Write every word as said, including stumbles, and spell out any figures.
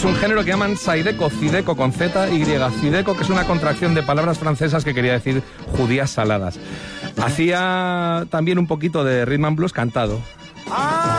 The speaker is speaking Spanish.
un género que llaman Zydeco, Zydeco con Z, Y, Zydeco, que es una contracción de palabras francesas que quería decir judías saladas. Hacía también un poquito de rhythm and blues cantado.